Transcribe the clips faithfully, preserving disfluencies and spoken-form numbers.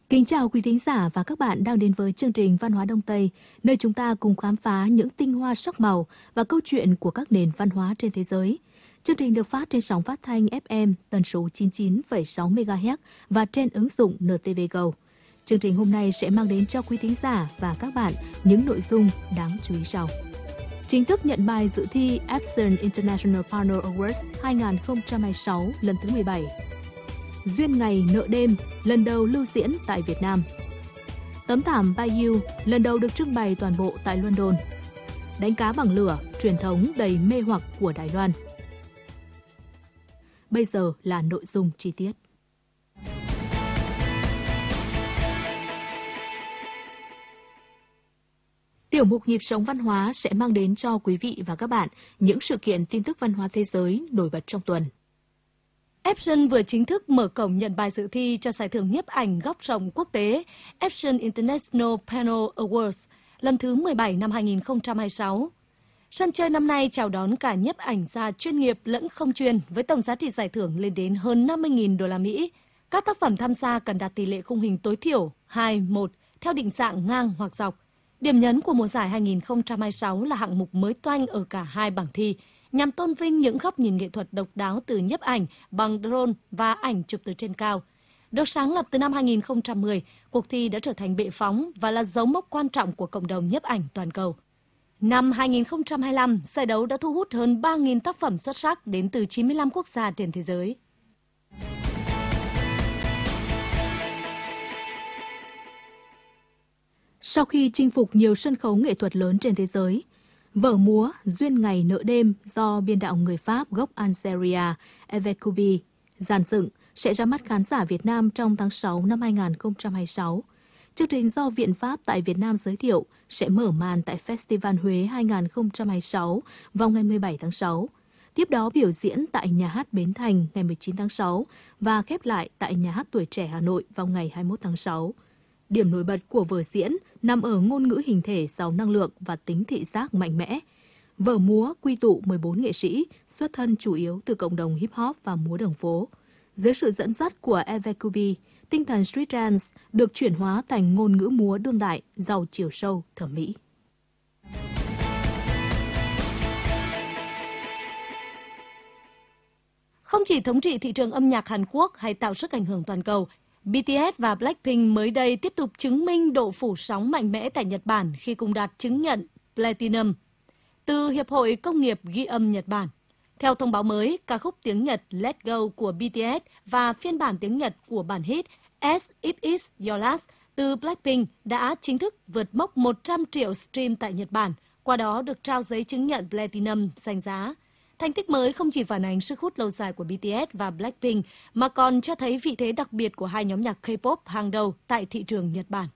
Kính chào quý thính giả và các bạn đang đến với chương trình Văn hóa Đông Tây, nơi chúng ta cùng khám phá những tinh hoa sắc màu và câu chuyện của các nền văn hóa trên thế giới. Chương trình được phát trên sóng phát thanh ép em tần số chín mươi chín phẩy sáu mê ga héc và trên ứng dụng en tê vê Go. Chương trình hôm nay sẽ mang đến cho quý thính giả và các bạn những nội dung đáng chú ý sau. Chính thức nhận bài dự thi Epson International Partner Awards hai không hai sáu lần thứ mười bảy. Duyên ngày nợ đêm lần đầu lưu diễn tại Việt Nam. Tấm thảm Bayou lần đầu được trưng bày toàn bộ tại London. Đánh cá bằng lửa, truyền thống đầy mê hoặc của Đài Loan. Bây giờ là nội dung chi tiết. Tiểu mục Nhịp sống văn hóa sẽ mang đến cho quý vị và các bạn những sự kiện tin tức văn hóa thế giới nổi bật trong tuần. Epson vừa chính thức mở cổng nhận bài dự thi cho giải thưởng nhiếp ảnh góc rộng quốc tế Epson International Panel Awards lần thứ mười bảy năm hai không hai sáu. Sân chơi năm nay chào đón cả nhiếp ảnh gia chuyên nghiệp lẫn không chuyên với tổng giá trị giải thưởng lên đến hơn năm mươi nghìn đô la Mỹ. Các tác phẩm tham gia cần đạt tỷ lệ khung hình tối thiểu hai một theo định dạng ngang hoặc dọc. Điểm nhấn của mùa giải hai không hai sáu là hạng mục mới toanh ở cả hai bảng thi, nhằm tôn vinh những góc nhìn nghệ thuật độc đáo từ nhiếp ảnh bằng drone và ảnh chụp từ trên cao. Được sáng lập từ năm hai không một không, cuộc thi đã trở thành bệ phóng và là dấu mốc quan trọng của cộng đồng nhiếp ảnh toàn cầu. Năm hai không hai lăm, giải đấu đã thu hút hơn ba nghìn tác phẩm xuất sắc đến từ chín mươi lăm quốc gia trên thế giới. Sau khi chinh phục nhiều sân khấu nghệ thuật lớn trên thế giới, vở múa Duyên ngày nợ đêm do biên đạo người Pháp gốc Algeria Hervé Cuby dàn dựng sẽ ra mắt khán giả Việt Nam trong tháng sáu năm hai không hai sáu. Chương trình do Viện Pháp tại Việt Nam giới thiệu sẽ mở màn tại Festival Huế hai không hai sáu vào ngày mười bảy tháng sáu. Tiếp đó biểu diễn tại Nhà hát Bến Thành ngày mười chín tháng sáu và khép lại tại Nhà hát Tuổi Trẻ Hà Nội vào ngày hai mươi mốt tháng sáu. Điểm nổi bật của vở diễn nằm ở ngôn ngữ hình thể giàu năng lượng và tính thị giác mạnh mẽ. Vở múa quy tụ mười bốn nghệ sĩ, xuất thân chủ yếu từ cộng đồng hip hop và múa đường phố. Dưới sự dẫn dắt của Hervé Cuby, tinh thần street dance được chuyển hóa thành ngôn ngữ múa đương đại, giàu chiều sâu, thẩm mỹ. Không chỉ thống trị thị trường âm nhạc Hàn Quốc hay tạo sức ảnh hưởng toàn cầu, bê tê ét và Blackpink mới đây tiếp tục chứng minh độ phủ sóng mạnh mẽ tại Nhật Bản khi cùng đạt chứng nhận Platinum từ Hiệp hội Công nghiệp Ghi âm Nhật Bản. Theo thông báo mới, ca khúc tiếng Nhật Let Go của bê tê ét và phiên bản tiếng Nhật của bản hit As If It's Your Last từ Blackpink đã chính thức vượt mốc một trăm triệu stream tại Nhật Bản, qua đó được trao giấy chứng nhận Platinum danh giá. Thành tích mới không chỉ phản ánh sức hút lâu dài của bê tê ét và Blackpink mà còn cho thấy vị thế đặc biệt của hai nhóm nhạc K-pop hàng đầu tại thị trường Nhật Bản.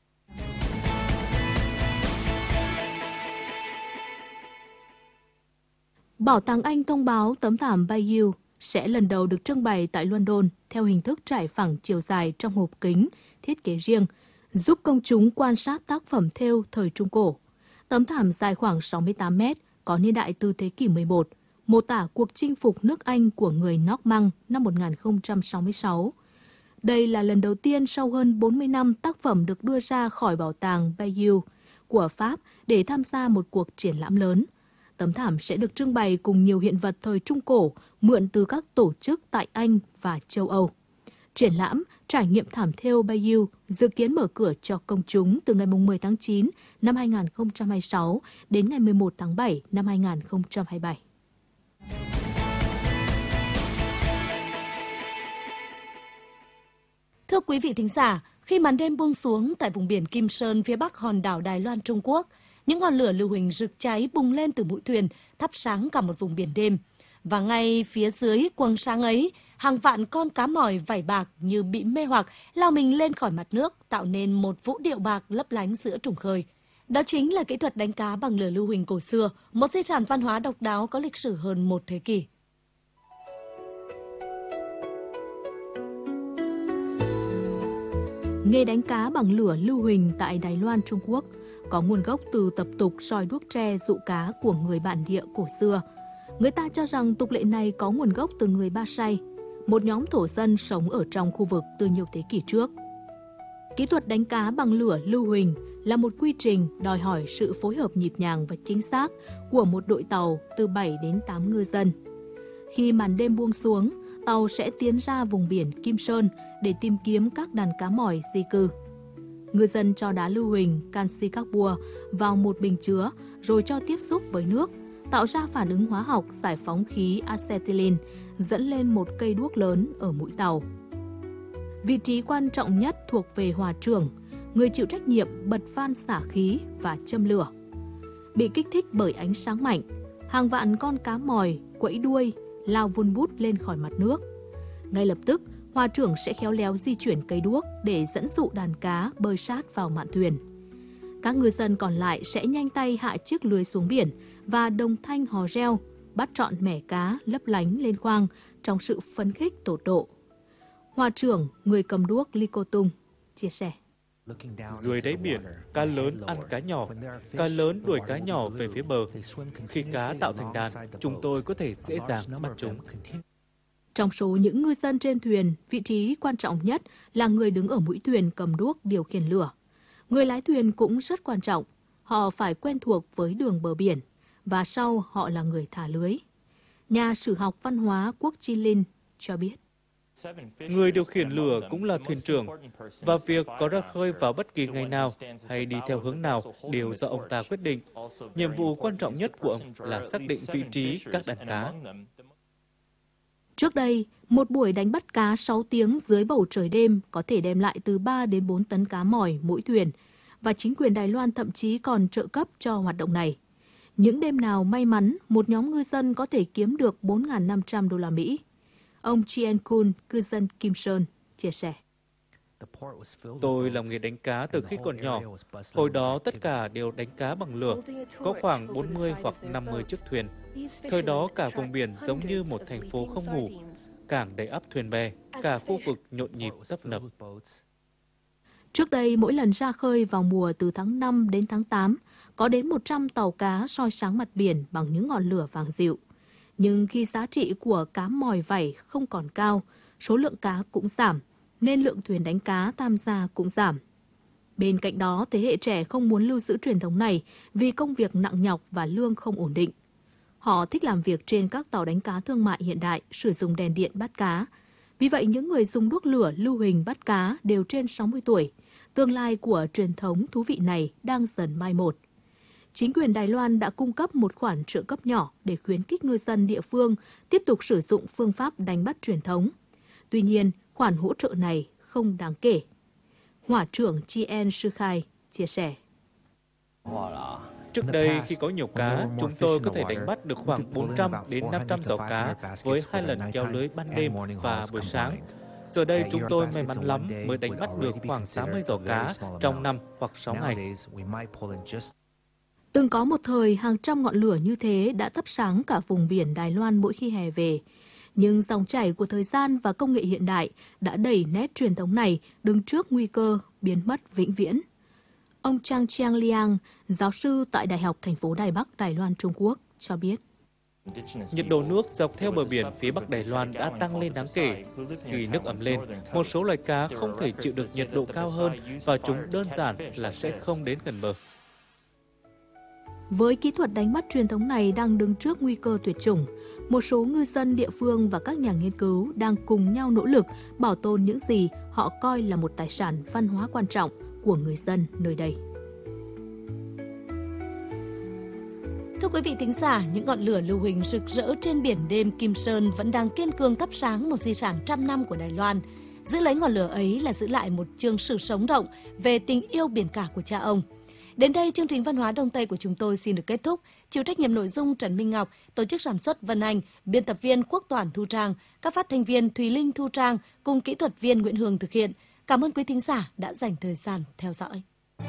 Bảo tàng Anh thông báo tấm thảm Bayou sẽ lần đầu được trưng bày tại London theo hình thức trải phẳng chiều dài trong hộp kính, thiết kế riêng, giúp công chúng quan sát tác phẩm thêu thời Trung Cổ. Tấm thảm dài khoảng sáu mươi tám mét, có niên đại từ thế kỷ mười một, mô tả cuộc chinh phục nước Anh của người Norman năm một nghìn không trăm sáu mươi sáu. Đây là lần đầu tiên sau hơn bốn mươi năm tác phẩm được đưa ra khỏi bảo tàng Bayeux của Pháp để tham gia một cuộc triển lãm lớn. Tấm thảm sẽ được trưng bày cùng nhiều hiện vật thời Trung Cổ mượn từ các tổ chức tại Anh và châu Âu. Triển lãm trải nghiệm thảm thêu Bayeux dự kiến mở cửa cho công chúng từ ngày mười tháng chín năm hai nghìn không trăm hai mươi sáu đến ngày mười một tháng bảy năm hai nghìn không trăm hai mươi bảy. Thưa quý vị thính giả, khi màn đêm buông xuống tại vùng biển Kim Sơn phía bắc hòn đảo Đài Loan Trung Quốc, những ngọn lửa lưu huỳnh rực cháy bùng lên từ mũi thuyền, thắp sáng cả một vùng biển đêm. Và ngay phía dưới quầng sáng ấy, hàng vạn con cá mòi vảy bạc như bị mê hoặc lao mình lên khỏi mặt nước, tạo nên một vũ điệu bạc lấp lánh giữa trùng khơi. Đó chính là kỹ thuật đánh cá bằng lửa lưu huỳnh cổ xưa, một di sản văn hóa độc đáo có lịch sử hơn một thế kỷ. Nghề đánh cá bằng lửa lưu huỳnh tại Đài Loan, Trung Quốc có nguồn gốc từ tập tục soi đuốc tre dụ cá của người bản địa cổ xưa. Người ta cho rằng tục lệ này có nguồn gốc từ người Ba Say, một nhóm thổ dân sống ở trong khu vực từ nhiều thế kỷ trước. Kỹ thuật đánh cá bằng lửa lưu huỳnh là một quy trình đòi hỏi sự phối hợp nhịp nhàng và chính xác của một đội tàu từ bảy đến tám ngư dân. Khi màn đêm buông xuống, tàu sẽ tiến ra vùng biển Kim Sơn để tìm kiếm các đàn cá mòi di cư. Ngư dân cho đá lưu huỳnh canxi carbua vào một bình chứa rồi cho tiếp xúc với nước, tạo ra phản ứng hóa học giải phóng khí acetylene, dẫn lên một cây đuốc lớn ở mũi tàu. Vị trí quan trọng nhất thuộc về hòa trưởng, người chịu trách nhiệm bật van xả khí và châm lửa. Bị kích thích bởi ánh sáng mạnh, hàng vạn con cá mòi quẫy đuôi lao vun vút lên khỏi mặt nước. Ngay lập tức, hòa trưởng sẽ khéo léo di chuyển cây đuốc để dẫn dụ đàn cá bơi sát vào mạn thuyền. Các ngư dân còn lại sẽ nhanh tay hạ chiếc lưới xuống biển và đồng thanh hò reo, bắt trọn mẻ cá lấp lánh lên khoang trong sự phấn khích tột độ. Hòa trưởng, người cầm đuốc Ly Cô Tung, chia sẻ. Dưới đáy biển, cá lớn ăn cá nhỏ, cá lớn đuổi cá nhỏ về phía bờ. Khi cá tạo thành đàn, chúng tôi có thể dễ dàng bắt chúng. Trong số những ngư dân trên thuyền, vị trí quan trọng nhất là người đứng ở mũi thuyền cầm đuốc điều khiển lửa. Người lái thuyền cũng rất quan trọng. Họ phải quen thuộc với đường bờ biển, và sau họ là người thả lưới. Nhà sử học văn hóa Quốc Chi Linh cho biết. Người điều khiển lửa cũng là thuyền trưởng, và việc có ra khơi vào bất kỳ ngày nào hay đi theo hướng nào đều do ông ta quyết định. Nhiệm vụ quan trọng nhất của ông là xác định vị trí các đàn cá. Trước đây, một buổi đánh bắt cá sáu tiếng dưới bầu trời đêm có thể đem lại từ ba đến bốn tấn cá mòi mỗi thuyền, và chính quyền Đài Loan thậm chí còn trợ cấp cho hoạt động này. Những đêm nào may mắn, một nhóm ngư dân có thể kiếm được bốn nghìn năm trăm đô la Mỹ. Ông Chien Kun, cư dân Kim Sơn, chia sẻ. Tôi làm nghề đánh cá từ khi còn nhỏ. Hồi đó tất cả đều đánh cá bằng lửa, có khoảng bốn mươi hoặc năm mươi chiếc thuyền. Thời đó cả vùng biển giống như một thành phố không ngủ, cảng đầy ắp thuyền bè, cả khu vực nhộn nhịp tấp nập. Trước đây, mỗi lần ra khơi vào mùa từ tháng năm đến tháng tám, có đến một trăm tàu cá soi sáng mặt biển bằng những ngọn lửa vàng dịu. Nhưng khi giá trị của cá mòi vảy không còn cao, số lượng cá cũng giảm, nên lượng thuyền đánh cá tham gia cũng giảm. Bên cạnh đó, thế hệ trẻ không muốn lưu giữ truyền thống này vì công việc nặng nhọc và lương không ổn định. Họ thích làm việc trên các tàu đánh cá thương mại hiện đại, sử dụng đèn điện bắt cá. Vì vậy, những người dùng đuốc lửa lưu huỳnh bắt cá đều trên sáu mươi tuổi. Tương lai của truyền thống thú vị này đang dần mai một. Chính quyền Đài Loan đã cung cấp một khoản trợ cấp nhỏ để khuyến khích ngư dân địa phương tiếp tục sử dụng phương pháp đánh bắt truyền thống. Tuy nhiên, khoản hỗ trợ này không đáng kể. Hỏa trưởng Chien Sư Khai chia sẻ. Trước đây, khi có nhiều cá, chúng tôi có thể đánh bắt được khoảng bốn trăm đến năm trăm giỏ cá với hai lần kéo lưới ban đêm và buổi sáng. Giờ đây, chúng tôi may mắn lắm mới đánh bắt được khoảng tám mươi giỏ cá trong năm hoặc sáu ngày. Từng có một thời, hàng trăm ngọn lửa như thế đã thắp sáng cả vùng biển Đài Loan mỗi khi hè về. Nhưng dòng chảy của thời gian và công nghệ hiện đại đã đẩy nét truyền thống này đứng trước nguy cơ biến mất vĩnh viễn. Ông Chang Chiang Liang, giáo sư tại Đại học thành phố Đài Bắc, Đài Loan, Trung Quốc, cho biết. Nhiệt độ nước dọc theo bờ biển phía Bắc Đài Loan đã tăng lên đáng kể. Khi nước ẩm lên, một số loài cá không thể chịu được nhiệt độ cao hơn và chúng đơn giản là sẽ không đến gần bờ. Với kỹ thuật đánh bắt truyền thống này đang đứng trước nguy cơ tuyệt chủng, một số ngư dân địa phương và các nhà nghiên cứu đang cùng nhau nỗ lực bảo tồn những gì họ coi là một tài sản văn hóa quan trọng của người dân nơi đây. Thưa quý vị thính giả, những ngọn lửa lưu huỳnh rực rỡ trên biển đêm Kim Sơn vẫn đang kiên cường thắp sáng một di sản trăm năm của Đài Loan. Giữ lấy ngọn lửa ấy là giữ lại một chương sử sống động về tình yêu biển cả của cha ông. Đến đây, chương trình Văn hóa Đông Tây của chúng tôi xin được kết thúc. Chịu trách nhiệm nội dung Trần Minh Ngọc, tổ chức sản xuất Vân Anh, biên tập viên Quốc Toản Thu Trang, các phát thanh viên Thùy Linh Thu Trang cùng kỹ thuật viên Nguyễn Hương thực hiện. Cảm ơn quý thính giả đã dành thời gian theo dõi.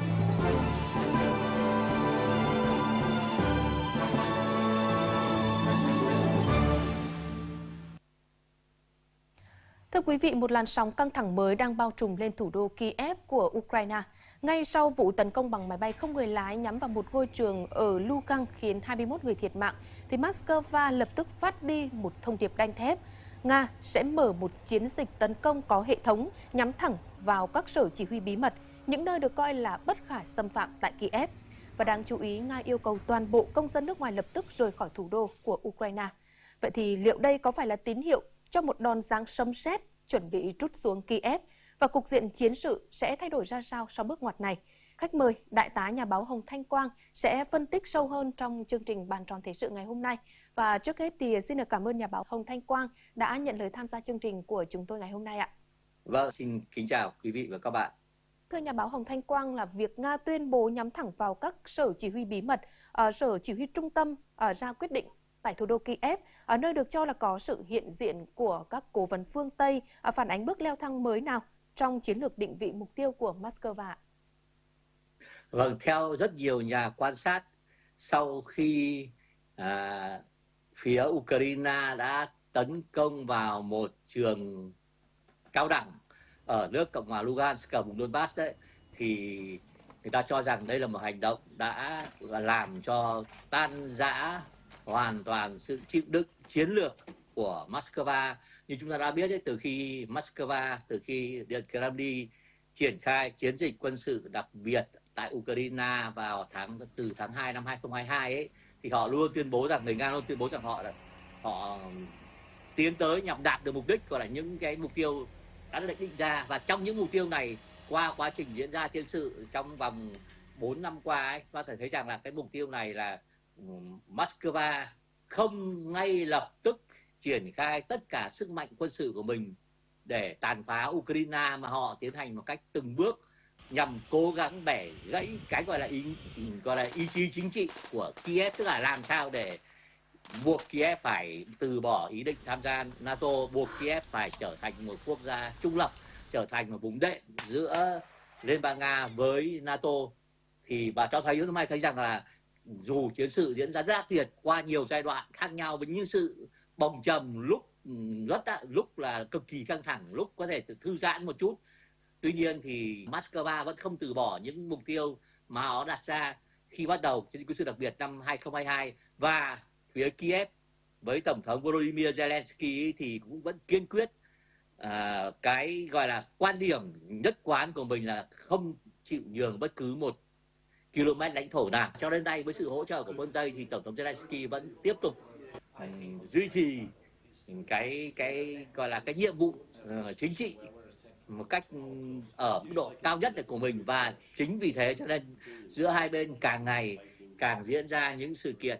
Thưa quý vị, một làn sóng căng thẳng mới đang bao trùm lên thủ đô Kiev của Ukraine. Ngay sau vụ tấn công bằng máy bay không người lái nhắm vào một ngôi trường ở Lugansk khiến hai mươi mốt người thiệt mạng, thì Moscow lập tức phát đi một thông điệp đanh thép. Nga sẽ mở một chiến dịch tấn công có hệ thống nhắm thẳng vào các sở chỉ huy bí mật, những nơi được coi là bất khả xâm phạm tại Kiev. Và đáng chú ý, Nga yêu cầu toàn bộ công dân nước ngoài lập tức rời khỏi thủ đô của Ukraine. Vậy thì liệu đây có phải là tín hiệu cho một đòn giáng sấm sét chuẩn bị trút xuống Kiev, và cục diện chiến sự sẽ thay đổi ra sao sau bước ngoặt này? Khách mời, Đại tá nhà báo Hồng Thanh Quang sẽ phân tích sâu hơn trong chương trình Bàn tròn thời sự ngày hôm nay. Và trước hết thì xin được cảm ơn nhà báo Hồng Thanh Quang đã nhận lời tham gia chương trình của chúng tôi ngày hôm nay ạ. Vâng, xin kính chào quý vị và các bạn. Thưa nhà báo Hồng Thanh Quang, là việc Nga tuyên bố nhắm thẳng vào các sở chỉ huy bí mật, ở sở chỉ huy trung tâm ở ra quyết định tại thủ đô Kiev, ở nơi được cho là có sự hiện diện của các cố vấn phương Tây, phản ánh bước leo thang mới nào trong chiến lược định vị mục tiêu của Moscow? Vâng, theo rất nhiều nhà quan sát, sau khi à, phía Ukraine đã tấn công vào một trường cao đẳng ở nước Cộng hòa Lugansk ở vùng Donbass đấy, thì người ta cho rằng đây là một hành động đã làm cho tan rã hoàn toàn sự chịu đựng chiến lược của Moscow. Như chúng ta đã biết ấy, từ khi Moscow, từ khi Điện Kremlin triển khai chiến dịch quân sự đặc biệt tại Ukraine vào tháng từ tháng hai năm hai không hai hai ấy, thì họ luôn tuyên bố rằng người Nga luôn tuyên bố rằng họ là họ tiến tới nhằm đạt được mục đích, gọi là những cái mục tiêu đã được định ra. Và trong những mục tiêu này, qua quá trình diễn ra chiến sự trong vòng bốn năm qua ấy, có thể thấy rằng là cái mục tiêu này là Moscow không ngay lập tức triển khai tất cả sức mạnh quân sự của mình để tàn phá Ukraine, mà họ tiến hành một cách từng bước nhằm cố gắng bẻ gãy cái gọi là ý gọi là ý chí chính trị của Kiev, tức là làm sao để buộc Kiev phải từ bỏ ý định tham gia NATO, buộc Kiev phải trở thành một quốc gia trung lập, trở thành một vùng đệm giữa Liên bang Nga với NATO. Thì bà cho thấy hôm nay thấy rằng là dù chiến sự diễn ra rất ác liệt qua nhiều giai đoạn khác nhau với những sự bồng trầm, lúc rất lúc là cực kỳ căng thẳng, lúc có thể thư giãn một chút, tuy nhiên thì Moscow vẫn không từ bỏ những mục tiêu mà họ đặt ra khi bắt đầu chiến dịch quân sự đặc biệt năm hai không hai hai. Và phía Kiev với Tổng thống Volodymyr Zelensky thì cũng vẫn kiên quyết à, cái gọi là quan điểm nhất quán của mình là không chịu nhường bất cứ một km lãnh thổ nào. Cho đến nay với sự hỗ trợ của phương Tây thì Tổng thống Zelensky vẫn tiếp tục um, duy trì cái cái gọi là cái nhiệm vụ uh, chính trị một cách ở mức độ cao nhất của mình. Và chính vì thế cho nên giữa hai bên càng ngày càng diễn ra những sự kiện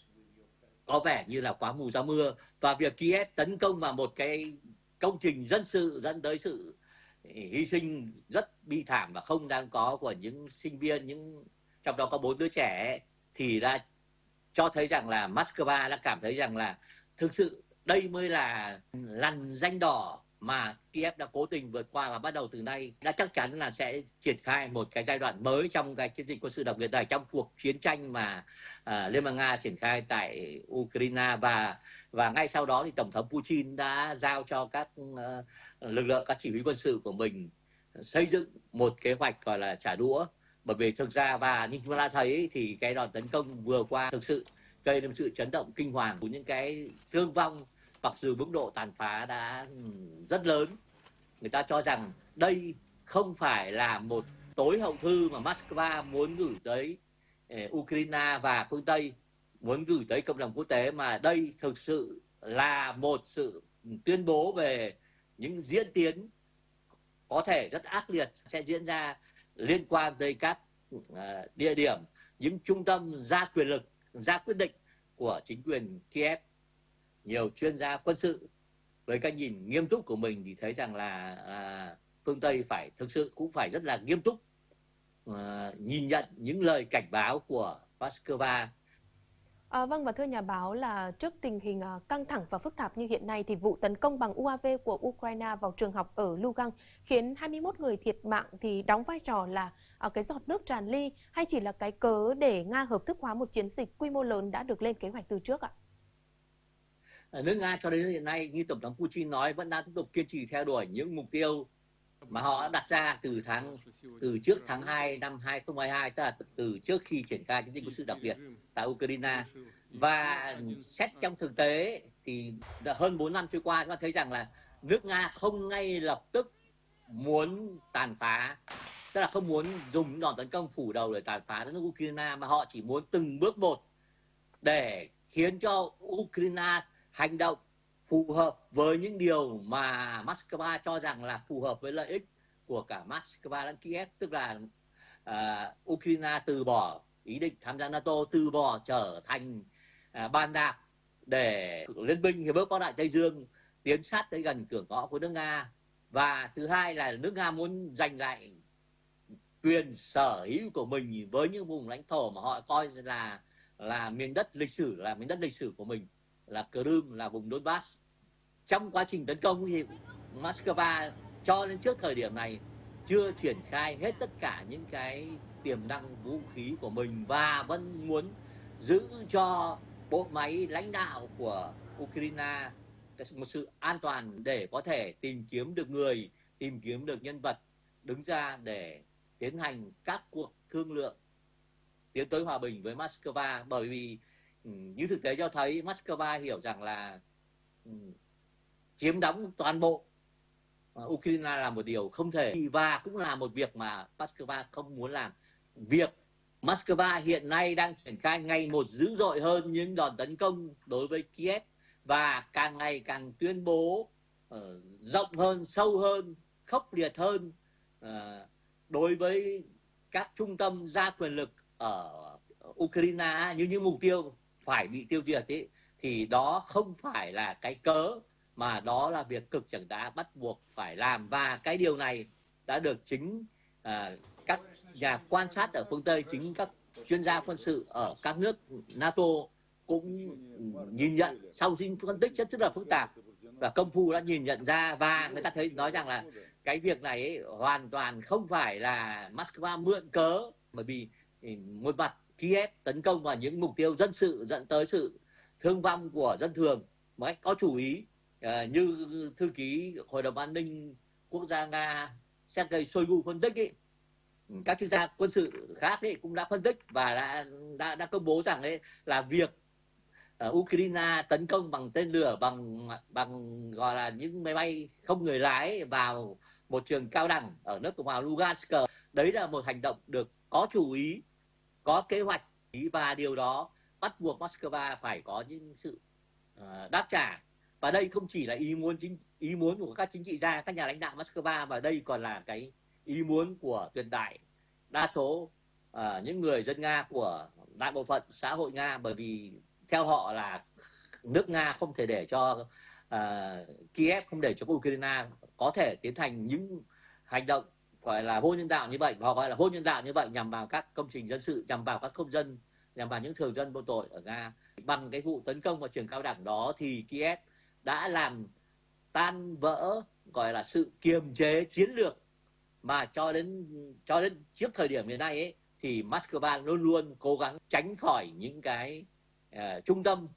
có vẻ như là quá mù ra mưa, và việc Kiev tấn công vào một cái công trình dân sự dẫn tới sự hy sinh rất bi thảm và không đáng có của những sinh viên, những trong đó có bốn đứa trẻ, thì đã cho thấy rằng là Moscow đã cảm thấy rằng là thực sự đây mới là lằn ranh đỏ mà Kiev đã cố tình vượt qua, và bắt đầu từ nay đã chắc chắn là sẽ triển khai một cái giai đoạn mới trong cái chiến dịch quân sự đặc biệt này, trong cuộc chiến tranh mà uh, Liên bang Nga triển khai tại Ukraine. Và và ngay sau đó thì Tổng thống Putin đã giao cho các uh, lực lượng, các chỉ huy quân sự của mình xây dựng một kế hoạch gọi là trả đũa. Bởi vì thực ra và như chúng ta đã thấy thì cái đòn tấn công vừa qua thực sự gây nên sự chấn động kinh hoàng của những cái thương vong, mặc dù mức độ tàn phá đã rất lớn. Người ta cho rằng đây không phải là một tối hậu thư mà Moscow muốn gửi tới Ukraine và phương Tây, muốn gửi tới cộng đồng quốc tế, mà đây thực sự là một sự tuyên bố về những diễn tiến có thể rất ác liệt sẽ diễn ra liên quan tới các uh, địa điểm, những trung tâm ra quyền lực, ra quyết định của chính quyền Kiev. Nhiều chuyên gia quân sự với cái nhìn nghiêm túc của mình thì thấy rằng là à, phương Tây phải thực sự cũng phải rất là nghiêm túc à, nhìn nhận những lời cảnh báo của Moscow. À, vâng, và thưa nhà báo, là trước tình hình uh, căng thẳng và phức tạp như hiện nay thì vụ tấn công bằng u a vê của Ukraine vào trường học ở Lugansk khiến hai mươi mốt người thiệt mạng, thì đóng vai trò là uh, cái giọt nước tràn ly hay chỉ là cái cớ để Nga hợp thức hóa một chiến dịch quy mô lớn đã được lên kế hoạch từ trước ạ? Nước Nga cho đến hiện nay, như Tổng thống Putin nói, vẫn đang tiếp tục kiên trì theo đuổi những mục tiêu mà họ đã đặt ra từ tháng từ trước tháng hai năm hai không hai hai, tức là từ trước khi triển khai chiến dịch quân sự đặc biệt tại Ukraine. Và xét trong thực tế thì đã hơn bốn năm trôi qua, chúng ta thấy rằng là nước Nga không ngay lập tức muốn tàn phá, tức là không muốn dùng những đòn tấn công phủ đầu để tàn phá đất nước Ukraine, mà họ chỉ muốn từng bước một để khiến cho Ukraine hành động phù hợp với những điều mà Moscow cho rằng là phù hợp với lợi ích của cả Moscow lẫn Kiev, tức là uh, Ukraine từ bỏ ý định tham gia NATO, từ bỏ trở thành uh, bàn đạp để liên minh hiệp ước Bắc Đại Tây Dương tiến sát tới gần cửa ngõ của nước Nga. Và thứ hai là nước Nga muốn giành lại quyền sở hữu của mình với những vùng lãnh thổ mà họ coi là là miền đất lịch sử, là miền đất lịch sử của mình, là Crimea, là vùng Donbass. Trong quá trình tấn công thì Moscow cho đến trước thời điểm này chưa triển khai hết tất cả những cái tiềm năng vũ khí của mình và vẫn muốn giữ cho bộ máy lãnh đạo của Ukraine một sự an toàn để có thể tìm kiếm được người, tìm kiếm được nhân vật đứng ra để tiến hành các cuộc thương lượng tiến tới hòa bình với Moscow. Bởi vì như thực tế cho thấy Moscow hiểu rằng là chiếm đóng toàn bộ Ukraine là một điều không thể, và cũng là một việc mà Moscow không muốn làm. Việc Moscow hiện nay đang triển khai ngày một dữ dội hơn những đòn tấn công đối với Kiev và càng ngày càng tuyên bố uh, rộng hơn, sâu hơn, khốc liệt hơn uh, đối với các trung tâm gia quyền lực ở Ukraine như những mục tiêu phải bị tiêu diệt ấy, thì đó không phải là cái cớ, mà đó là việc cực chẳng đã bắt buộc phải làm. Và cái điều này đã được chính uh, các nhà quan sát ở phương Tây, chính các chuyên gia quân sự ở các nước NATO cũng nhìn nhận sau khi phân tích rất, rất là phức tạp, và công phu đã nhìn nhận ra, và người ta thấy nói rằng là cái việc này ấy, hoàn toàn không phải là Moscow mượn cớ, bởi vì một mặt Kiev tấn công vào những mục tiêu dân sự dẫn tới sự thương vong của dân thường một cách có chủ ý, à, như thư ký Hội đồng An ninh Quốc gia Nga Sergei Shoigu phân tích ấy. Các chuyên gia quân sự khác ấy cũng đã phân tích và đã đã, đã công bố rằng ấy là việc uh, Ukraine tấn công bằng tên lửa, bằng bằng gọi là những máy bay không người lái vào một trường cao đẳng ở nước Cộng hòa Lugansk, đấy là một hành động được có chủ ý, có kế hoạch, và điều đó bắt buộc Moscow phải có những sự uh, đáp trả. Và đây không chỉ là ý muốn chính ý muốn của các chính trị gia, các nhà lãnh đạo Moscow, mà đây còn là cái ý muốn của tuyệt đại đa số uh, những người dân Nga, của đại bộ phận xã hội Nga, bởi vì theo họ là nước Nga không thể để cho uh, Kiev, không để cho Ukraine có thể tiến hành những hành động gọi là vô nhân đạo như vậy, họ gọi là vô nhân đạo như vậy, nhằm vào các công trình dân sự, nhằm vào các công dân, nhằm vào những thường dân vô tội ở Nga. Bằng cái vụ tấn công vào trường cao đẳng đó thì Kiev đã làm tan vỡ gọi là sự kiềm chế chiến lược mà cho đến cho đến trước thời điểm hiện nay ấy, thì Moscow luôn luôn cố gắng tránh khỏi những cái uh, trung tâm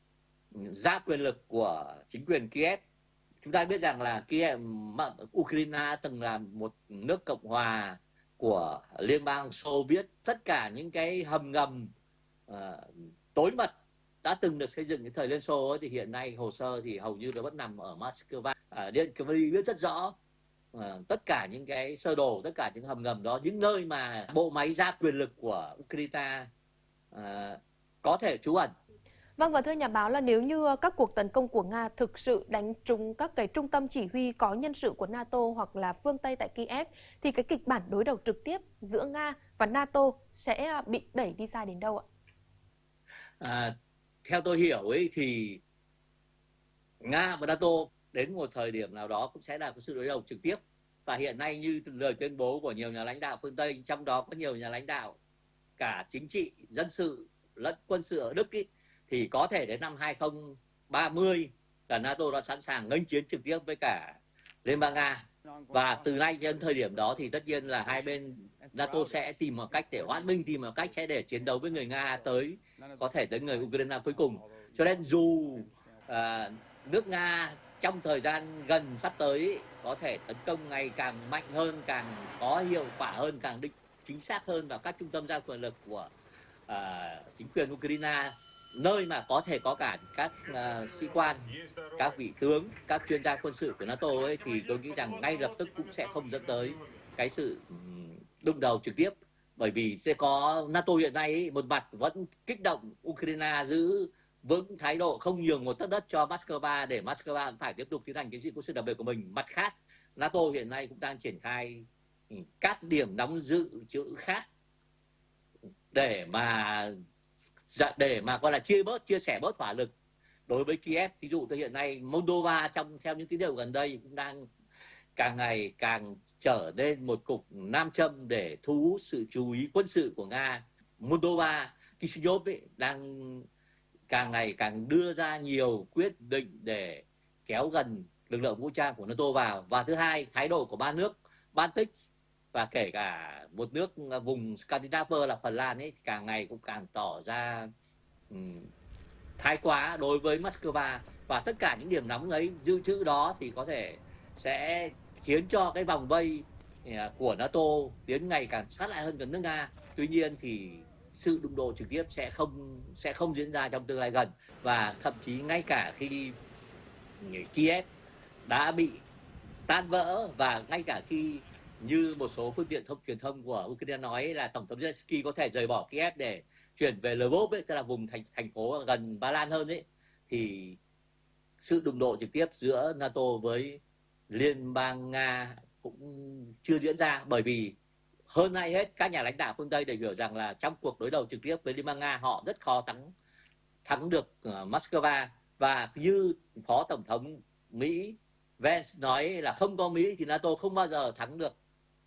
gia quyền lực của chính quyền Kiev. Chúng ta biết rằng là Kiev, Ukraine từng là một nước cộng hòa của Liên bang Xô Viết. Tất cả những cái hầm ngầm uh, tối mật đã từng được xây dựng cái thời Liên Xô ấy, thì hiện nay hồ sơ thì hầu như nó vẫn nằm ở Moscow. Uh, Điện Kremlin biết rất rõ uh, tất cả những cái sơ đồ, tất cả những hầm ngầm đó, những nơi mà bộ máy gia quyền lực của Ukraine uh, có thể trú ẩn. Vâng, và thưa nhà báo, là nếu như các cuộc tấn công của Nga thực sự đánh trúng các cái trung tâm chỉ huy có nhân sự của NATO hoặc là phương Tây tại Kiev, thì cái kịch bản đối đầu trực tiếp giữa Nga và NATO sẽ bị đẩy đi xa đến đâu ạ? À, theo tôi hiểu ấy thì Nga và NATO đến một thời điểm nào đó cũng sẽ là có sự đối đầu trực tiếp. Và hiện nay như lời tuyên bố của nhiều nhà lãnh đạo phương Tây, trong đó có nhiều nhà lãnh đạo cả chính trị, dân sự lẫn quân sự ở Đức ấy, thì có thể đến năm hai không ba mươi là NATO đã sẵn sàng nghênh chiến trực tiếp với cả Liên bang Nga. Và từ nay đến thời điểm đó thì tất nhiên là hai bên NATO sẽ tìm một cách để hoãn binh, tìm một cách sẽ để chiến đấu với người Nga tới, có thể tới người Ukraine cuối cùng. Cho nên dù uh, nước Nga trong thời gian gần sắp tới có thể tấn công ngày càng mạnh hơn, càng có hiệu quả hơn, càng định chính xác hơn vào các trung tâm gia quyền lực của uh, chính quyền Ukraine, nơi mà có thể có cả các uh, sĩ quan, các vị tướng, các chuyên gia quân sự của NATO ấy, thì tôi nghĩ rằng ngay lập tức cũng sẽ không dẫn tới cái sự um, đụng đầu trực tiếp, bởi vì sẽ có NATO hiện nay ấy, một mặt vẫn kích động Ukraine giữ vững thái độ không nhường một tấc đất cho Moscow để Moscow phải tiếp tục tiến hành chiến dịch quân sự đặc biệt của mình. Mặt khác, NATO hiện nay cũng đang triển khai các điểm đóng dự trữ khác để mà để mà gọi là chia bớt chia sẻ bớt hỏa lực đối với Kiev. Ví dụ từ hiện nay Moldova trong theo những tín hiệu gần đây cũng đang càng ngày càng trở nên một cục nam châm để thu hút sự chú ý quân sự của Nga. Moldova, Chisinau ấy, đang càng ngày càng đưa ra nhiều quyết định để kéo gần lực lượng vũ trang của NATO vào. Và thứ hai, thái độ của ba nước Baltic và kể cả một nước vùng Scandinavia là Phần Lan ấy càng ngày cũng càng tỏ ra um, thái quá đối với Moscow, và tất cả những điểm nóng ấy dự trữ đó thì có thể sẽ khiến cho cái vòng vây của NATO tiến ngày càng sát lại hơn gần nước Nga. Tuy nhiên thì sự đụng độ trực tiếp sẽ không sẽ không diễn ra trong tương lai gần, và thậm chí ngay cả khi Kiev đã bị tan vỡ, và ngay cả khi như một số phương tiện thông truyền thông của Ukraine nói là Tổng thống Zelensky có thể rời bỏ Kiev để chuyển về Lvov ấy, tức là vùng thành thành phố gần Ba Lan hơn ấy, thì sự đụng độ trực tiếp giữa NATO với Liên bang Nga cũng chưa diễn ra, bởi vì hơn ai hết các nhà lãnh đạo phương Tây đều hiểu rằng là trong cuộc đối đầu trực tiếp với Liên bang Nga họ rất khó thắng thắng được uh, Moscow. Và như Phó Tổng thống Mỹ Vance nói là không có Mỹ thì NATO không bao giờ thắng được